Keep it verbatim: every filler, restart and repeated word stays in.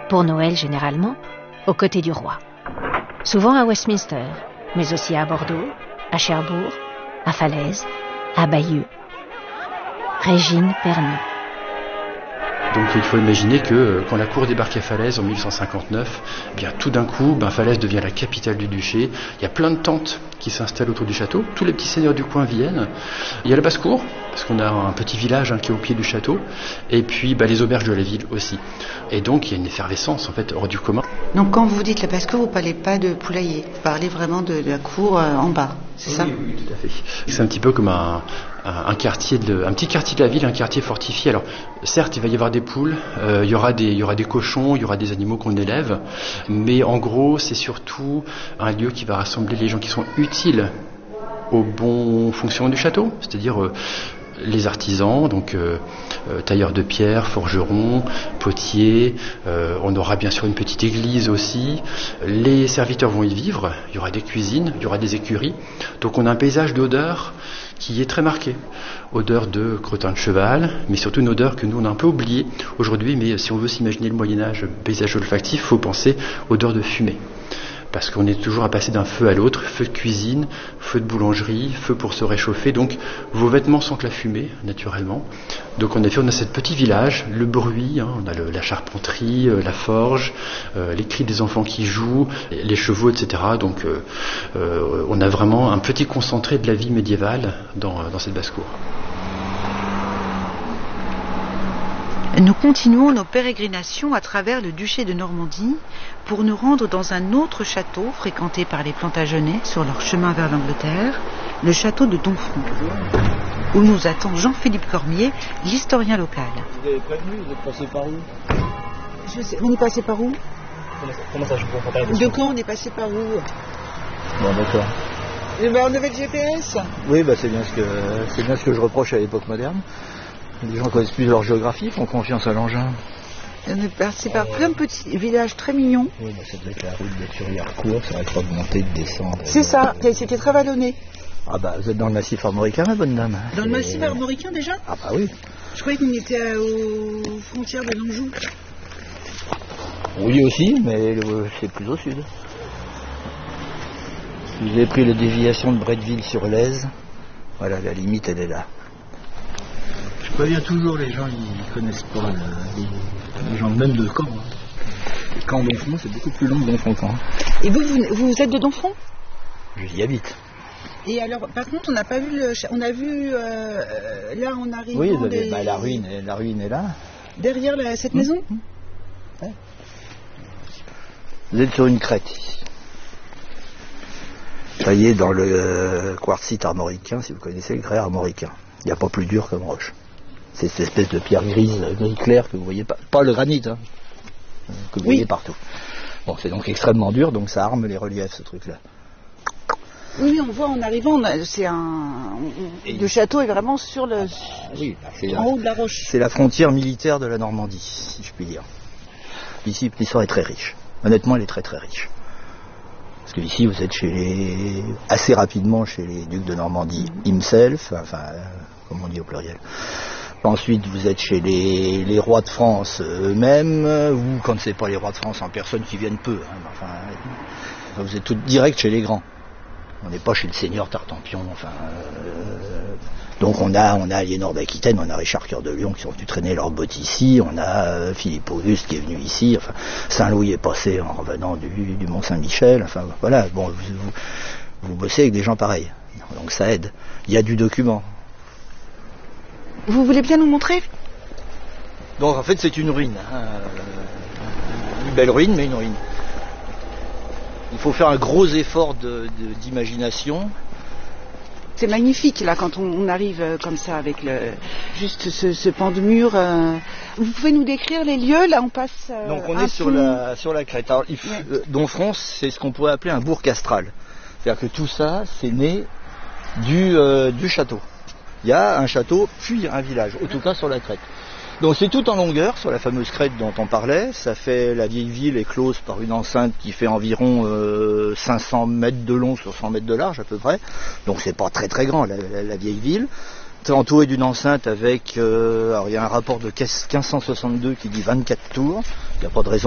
pour Noël généralement, aux côtés du roi. Souvent à Westminster, mais aussi à Bordeaux, à Cherbourg, à Falaise, à Bayeux. Régine Pernon. Donc il faut imaginer que quand la cour débarque à Falaise en mille cent cinquante-neuf, eh bien tout d'un coup, ben, Falaise devient la capitale du duché. Il y a plein de tentes qui s'installent autour du château. Tous les petits seigneurs du coin viennent. Il y a la basse-cour, parce qu'on a un petit village hein, qui est au pied du château. Et puis ben, les auberges de la ville aussi. Et donc il y a une effervescence en fait hors du commun. Donc quand vous dites la basse-cour, vous ne parlez pas de poulailler. Vous parlez vraiment de, de la cour euh, en bas, c'est oui, ça? Oui, oui, tout à fait. C'est un petit peu comme un, un, un quartier, de, un petit quartier de la ville, un quartier fortifié. Alors certes, il va y avoir des poules, euh, il y aura des, il y aura des cochons, il y aura des animaux qu'on élève, mais en gros, c'est surtout un lieu qui va rassembler les gens qui sont utiles au bon fonctionnement du château, c'est-à-dire euh, les artisans, donc euh, euh, tailleurs de pierre, forgerons, potiers, euh, on aura bien sûr une petite église aussi, les serviteurs vont y vivre, il y aura des cuisines, il y aura des écuries, donc on a un paysage d'odeur qui est très marqué, odeur de crottin de cheval, mais surtout une odeur que nous on a un peu oubliée aujourd'hui, mais si on veut s'imaginer le Moyen-Âge paysage olfactif, il faut penser odeur de fumée. Parce qu'on est toujours à passer d'un feu à l'autre, feu de cuisine, feu de boulangerie, feu pour se réchauffer. Donc vos vêtements sentent la fumée, naturellement. Donc en effet, on a ce petit village, le bruit, hein, on a le, la charpenterie, euh, la forge, euh, les cris des enfants qui jouent, les, les chevaux, et cetera. Donc euh, euh, on a vraiment un petit concentré de la vie médiévale dans, dans cette basse-cour. Nous continuons nos pérégrinations à travers le duché de Normandie pour nous rendre dans un autre château fréquenté par les Plantagenets sur leur chemin vers l'Angleterre, le château de Domfront, où nous attend Jean-Philippe Cormier, l'historien local. Vous avez prévenu, vous êtes passé par où? Je sais, on est passé par où? Comment ça, je comprends pas la De question. quand on est passé par où? Bon, d'accord. Eh ben, on avait le G P S. Oui, bah, c'est bien ce que c'est bien ce que je reproche à l'époque moderne. Les gens connaissent plus leur géographie, font confiance à l'engin. On est passé par plein de petits villages très mignons. Oui, bah, ça devait être la route de Thury-Harcourt, ça n'arrête pas de monter, de descendre. C'est ça, c'était très vallonné. Ah bah, vous êtes dans le massif armoricain, ma bonne dame. Dans le Et... massif armoricain déjà? Ah bah oui. Je croyais qu'on était aux frontières de l'Anjou. Oui aussi, mais c'est plus au sud. Vous avez pris la déviation de Bretteville-sur-Lèze. Voilà, la limite, elle est là. Je préviens toujours les gens, ils connaissent pas le, les, les gens même de Caen. Hein. Caen Domfront, c'est beaucoup plus long que Domfront-Caen. Et vous, vous, vous êtes de Domfront? J'y habite. Et alors, par contre, on n'a pas vu le, on a vu euh, là en arrivant. Oui, avez, des... bah, la ruine, la ruine est là. Derrière la, cette mmh. maison. Mmh. Ouais. Vous êtes sur une crête ici. Ça y est, dans le euh, quartzite armoricain, si vous connaissez le grès armoricain. Il n'y a pas plus dur comme roche. C'est cette espèce de pierre grise, gris clair que vous voyez pas, pas le granit, hein, que vous oui. voyez partout. Bon, c'est donc extrêmement dur, donc ça arme les reliefs, ce truc-là. Oui, on voit en arrivant, c'est un, Et le château est vraiment sur le, ah, oui, c'est en la, haut de la roche. C'est la frontière militaire de la Normandie, si je puis dire. Ici, l'histoire est très riche. Honnêtement, elle est très très riche. Parce que ici, vous êtes chez les, assez rapidement chez les ducs de Normandie himself, enfin, euh, comme on dit au pluriel. Ensuite, vous êtes chez les, les rois de France eux-mêmes, ou quand c'est pas les rois de France en personne qui viennent peu. Hein, enfin, vous êtes tout direct chez les grands. On n'est pas chez le seigneur Tartampion. Enfin, euh, donc on a, on a Aliénor d'Aquitaine, on a Richard Cœur de Lion qui sont venus traîner leurs bottes ici, on a euh, Philippe Auguste qui est venu ici. Enfin, Saint-Louis est passé en revenant du, du Mont Saint-Michel. Enfin, voilà. Bon, vous, vous, vous bossez avec des gens pareils, donc ça aide. Il y a du document. Vous voulez bien nous montrer? Donc en fait c'est une ruine, hein. Une belle ruine mais une ruine. Il faut faire un gros effort de, de, d'imagination. C'est magnifique là quand on, on arrive comme ça avec le, juste ce, ce pan de mur. Euh... Vous pouvez nous décrire les lieux? Là on passe. Euh, Donc on est sur la, sur la crête. Alors, il faut, ouais. euh, Domfront c'est ce qu'on pourrait appeler un bourg castral. C'est-à-dire que tout ça c'est né du, euh, du château. Il y a un château, puis un village, en tout cas sur la crête. Donc c'est tout en longueur, sur la fameuse crête dont on parlait. Ça fait, la vieille ville est close par une enceinte qui fait environ euh, cinq cents mètres de long sur cent mètres de large à peu près. Donc c'est pas très très grand la, la, la vieille ville. C'est entouré d'une enceinte avec, euh, alors il y a un rapport de quinze cent soixante-deux qui dit vingt-quatre tours. Il n'y a pas de raison